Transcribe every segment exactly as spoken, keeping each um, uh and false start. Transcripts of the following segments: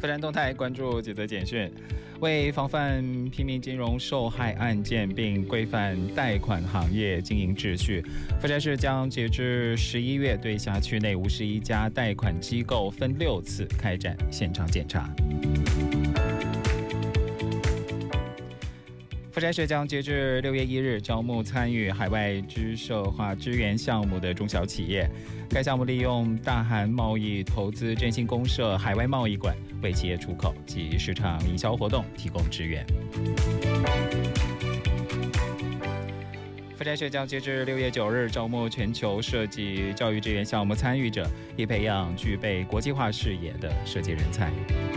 富山动态关注几则简讯，为防范平民金融受害案件并规范贷款行业经营秩序，富山市将截至十一月对辖区内五十一家贷款机构分六次开展现场检查。富山市将截至六月一日招募参与海外知社化支援项目的中小企业。该项目利用大韩贸易投资振兴公社海外贸易馆为企业出口及市场营销活动提供支援。富山市将截至六月九日招募全球设计教育支援项目参与者，以培养具备国际化视野的设计人才。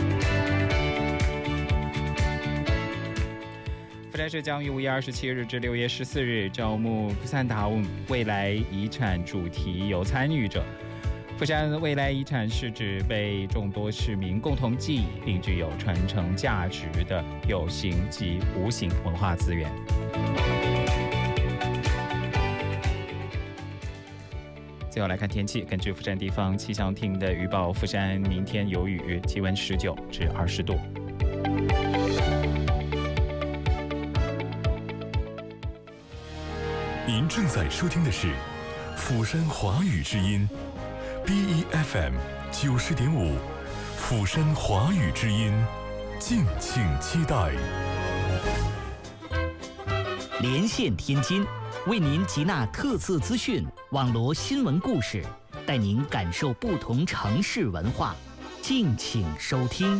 富山市将于五月二十七日至六月十四日招募釜山达文未来遗产主题游参与者。釜山未来遗产是指被众多市民共同记忆并具有传承价值的有形及无形文化资源。最后来看天气，根据釜山地方气象厅的预报，釜山明天有雨，气温十九至二十度。 您正在收听的是釜山华语之音 B E F M 九十点五，釜山华语之音，敬请期待。 连线天津，为您集纳特色资讯、网罗新闻故事，带您感受不同城市文化，敬请收听。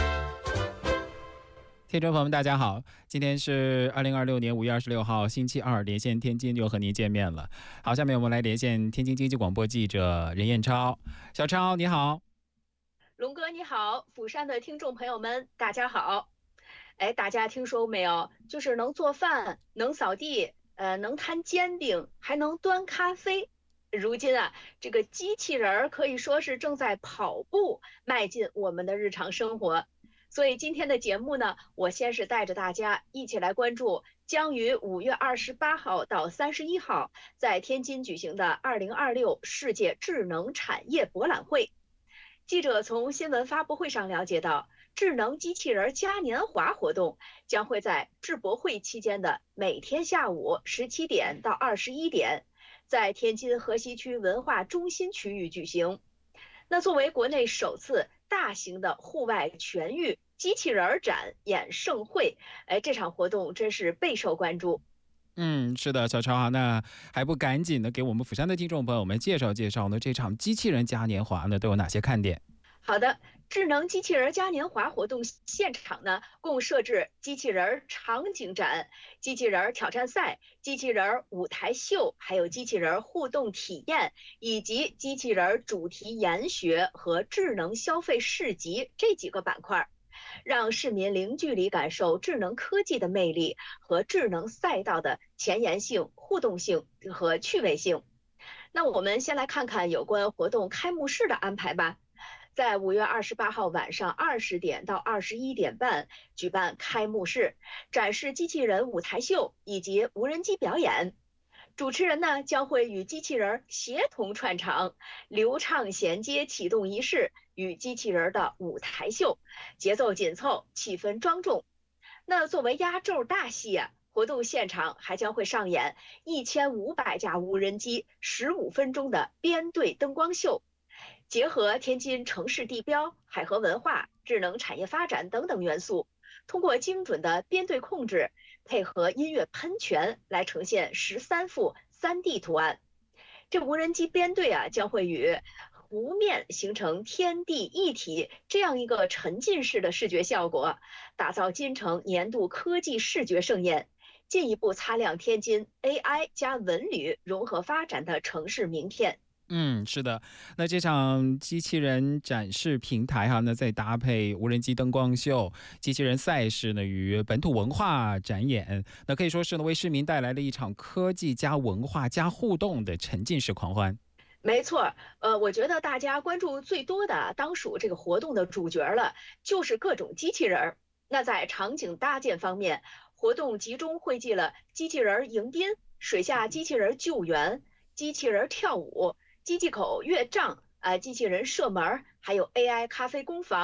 听众朋友们大家好，今天是二零二六年五月二十六号星期二，连线天津又和您见面了。好，下面我们来连线天津经济广播记者任彦超。小超你好。 龙哥你好，釜山的听众朋友们大家好。哎，大家听说没有，就是能做饭，能扫地，呃，能摊煎饼，还能端咖啡。如今啊，这个机器人可以说是正在跑步迈进我们的日常生活。所以今天的节目呢，我先是带着大家一起来关注将于五月二十八号到三十一号在天津举行的二零二六世界智能产业博览会。记者从新闻发布会上了解到，智能机器人嘉年华活动将会在智博会期间的每天下午十七点到二十一点，在天津河西区文化中心区域举行。那作为国内首次大型的户外全域机器人展演盛会，哎，这场活动真是备受关注。 嗯，是的，小超啊，那还不赶紧的给我们釜山的听众朋友们介绍介绍呢？这场机器人嘉年华呢都有哪些看点？ 好的，智能机器人嘉年华活动现场呢，共设置机器人场景展、机器人挑战赛、机器人舞台秀，还有机器人互动体验，以及机器人主题研学和智能消费市集这几个板块，让市民零距离感受智能科技的魅力和智能赛道的前沿性、互动性和趣味性。那我们先来看看有关活动开幕式的安排吧。在五月二十八号晚上二十点到二十一点半举办开幕式，展示机器人舞台秀以及无人机表演。主持人呢将会与机器人协同串场，流畅衔接启动仪式与机器人的舞台秀，节奏紧凑，气氛庄重。那作为压轴大戏啊，活动现场还将会上演一千五百架无人机十五分钟的编队灯光秀。结合天津城市地标、海河文化、智能产业发展等等元素，通过精准的编队控制，配合音乐喷泉来呈现十三幅 三 D 图案。这无人机编队啊，将会与湖面形成天地一体这样一个沉浸式的视觉效果，打造金城年度科技视觉盛宴，进一步擦亮天津 A I 加文旅融合发展的城市名片。 嗯，是的，那这场机器人展示平台哈，那再搭配无人机灯光秀、机器人赛事呢，与本土文化展演，那可以说是呢为市民带来了一场科技加文化加互动的沉浸式狂欢。 没错，呃，我觉得大家关注最多的当属这个活动的主角了，就是各种机器人。那在场景搭建方面，活动集中汇集了机器人迎宾、水下机器人救援、机器人跳舞、机器口越障、呃，机器人射门，还有 A I 咖啡工坊、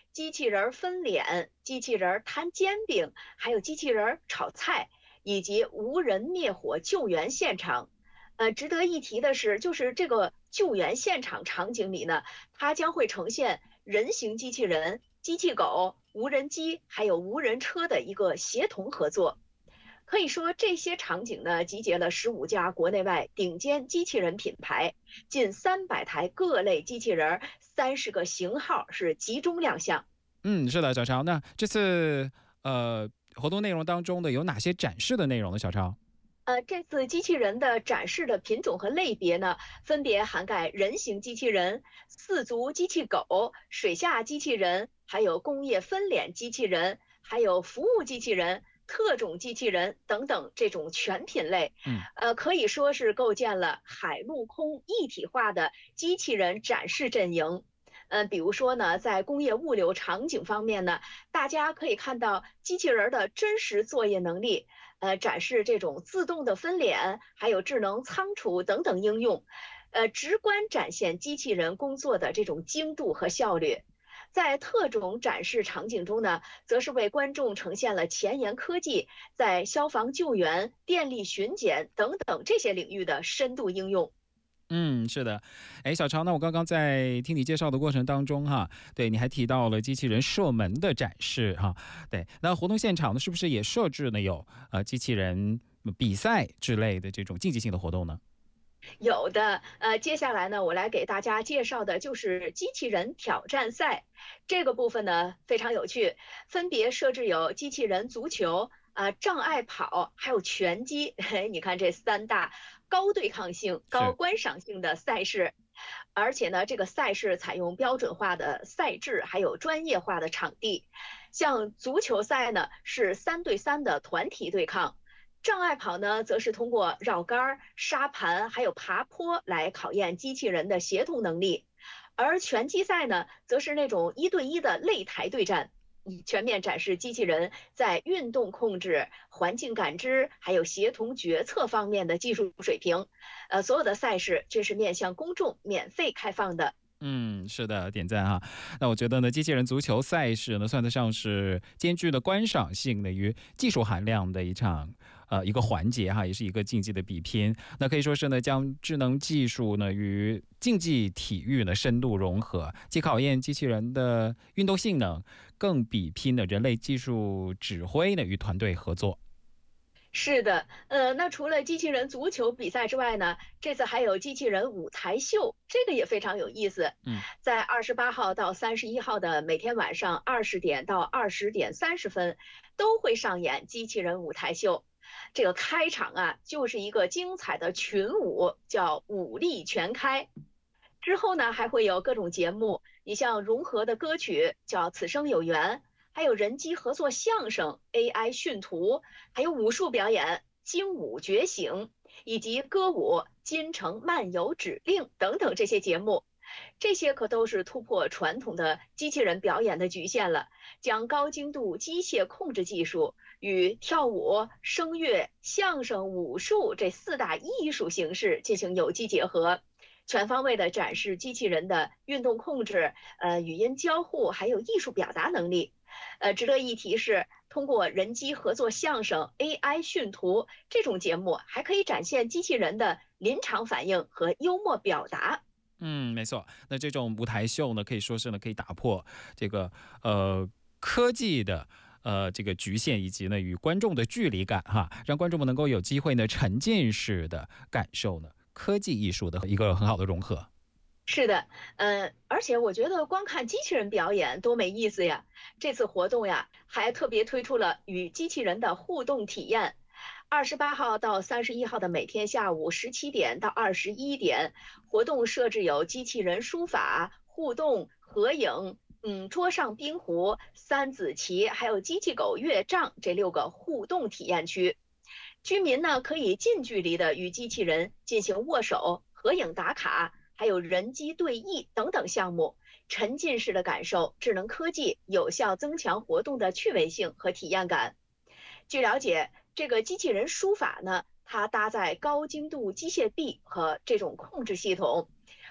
机器人分脸、机器人摊煎饼，还有机器人炒菜，以及无人灭火救援现场。呃，值得一提的是，就是这个救援现场场景里呢，它将会呈现人形机器人、机器狗、无人机还有无人车的一个协同合作。可以说，这些场景呢，集结了十五家国内外顶尖机器人品牌，近三百台各类机器人，三十个型号是集中亮相。 嗯，是的，小超。那这次呃活动内容当中的有哪些展示的内容呢？小超？ 呃，这次机器人的展示的品种和类别呢，分别涵盖人形机器人、四足机器狗、水下机器人，还有工业分脸机器人，还有服务机器人、特种机器人等等这种全品类。 嗯， 呃，可以说是构建了海陆空一体化的机器人展示阵营。嗯、呃，比如说呢，在工业物流场景方面呢，大家可以看到机器人的真实作业能力。呃，展示这种自动的分脸，还有智能仓储等等应用，呃，直观展现机器人工作的这种精度和效率。在特种展示场景中呢，则是为观众呈现了前沿科技在消防救援、电力巡检等等这些领域的深度应用。 嗯，是的。哎，小超，那我刚刚在听你介绍的过程当中哈，对，你还提到了机器人射门的展示哈，对，那活动现场呢，是不是也设置呢有呃机器人比赛之类的这种竞技性的活动呢？ 有的，呃，接下来呢，我来给大家介绍的就是机器人挑战赛这个部分呢，非常有趣，分别设置有机器人足球、啊障碍跑，还有拳击。你看这三大高对抗性、高观赏性的赛事，而且呢，这个赛事采用标准化的赛制，还有专业化的场地。像足球赛呢，是三对三的团体对抗。障碍跑呢，则是通过绕杆、沙盘还有爬坡来考验机器人的协同能力，而拳击赛呢，则是那种一对一的擂台对战，全面展示机器人在运动控制、环境感知还有协同决策方面的技术水平。呃，所有的赛事这是面向公众免费开放的。 嗯，是的，点赞哈。那我觉得呢，机器人足球赛事呢，算得上是兼具了观赏性的与技术含量的一场呃一个环节哈，也是一个竞技的比拼。那可以说是呢，将智能技术呢与竞技体育呢深度融合，既考验机器人的运动性能，更比拼了人类技术指挥呢与团队合作。 是的，呃，那除了机器人足球比赛之外呢，这次还有机器人舞台秀，这个也非常有意思。 嗯， 在二十八号到三十一号的每天晚上二十点到二十点三十分，都会上演机器人舞台秀。这个开场啊，就是一个精彩的群舞，叫武力全开。之后呢，还会有各种节目，你像融合的歌曲叫此生有缘。还有人机合作相声、A I 训图，还有武术表演、精武觉醒，以及歌舞、京城漫游指令等等这些节目，这些可都是突破传统的机器人表演的局限了，将高精度机械控制技术与跳舞、声乐、相声、武术这四大艺术形式进行有机结合。全方位的展示机器人的运动控制、呃语音交互，还有艺术表达能力。呃，值得一提是，通过人机合作相声、A I 训图这种节目，还可以展现机器人的临场反应和幽默表达。 嗯，没错。那这种舞台秀呢，可以说是呢，可以打破这个呃科技的呃这个局限，以及呢与观众的距离感哈，让观众们能够有机会呢沉浸式的感受呢科技艺术的一个很好的融合。 是的，嗯，而且我觉得光看机器人表演多没意思呀！这次活动呀，还特别推出了与机器人的互动体验。二十八号到三十一号的每天下午十七点到二十一点，活动设置有机器人书法、互动、合影、嗯，桌上冰壶、三子棋，还有机器狗乐章这六个互动体验区。居民呢可以近距离的与机器人进行握手、合影打卡。还有人机对弈等等项目，沉浸式的感受智能科技，有效增强活动的趣味性和体验感。据了解，这个机器人书法呢，它搭载高精度机械臂和这种控制系统，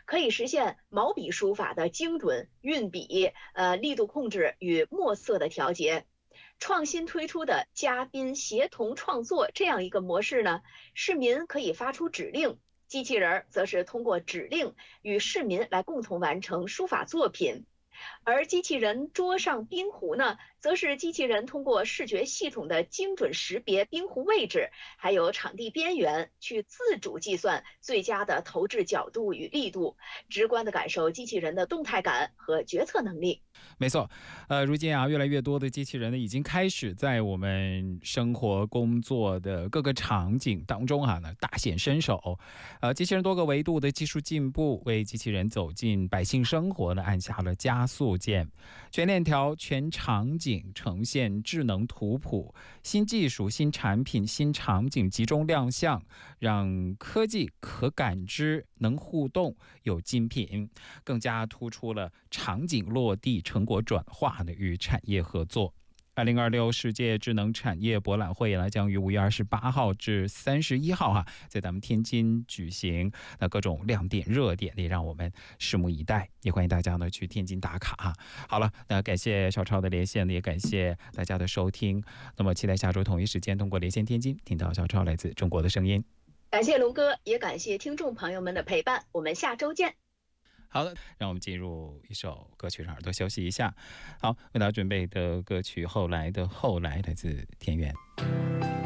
可以实现毛笔书法的精准运笔、呃力度控制与墨色的调节。创新推出的嘉宾协同创作这样一个模式呢，市民可以发出指令，机器人则是通过指令与市民来共同完成书法作品。而机器人桌上冰壶呢，则是机器人通过视觉系统的精准识别冰壶位置，还有场地边缘，去自主计算最佳的投掷角度与力度，直观的感受机器人的动态感和决策能力。 没错，呃，如今啊，越来越多的机器人呢，已经开始在我们生活工作的各个场景当中哈、啊、呢大显身手。呃，机器人多个维度的技术进步，为机器人走进百姓生活呢按下了加速键。全链条、全场景呈现智能图谱，新技术、新产品、新场景集中亮相，让科技可感知、能互动、有精品，更加突出了场景落地、成果转化的与产业合作。二零二六世界智能产业博览会呢，将于五月二十八号至三十一号哈、啊，在咱们天津举行。那各种亮点、热点也让我们拭目以待，也欢迎大家呢去天津打卡哈。好了，那感谢小超的连线，也感谢大家的收听。那么期待下周同一时间通过连线天津听到小超来自中国的声音。 感谢龙哥，也感谢听众朋友们的陪伴，我们下周见。 好的，让我们进入一首歌曲，让耳朵休息一下。好，为大家准备的歌曲《后来的后来》来自田园。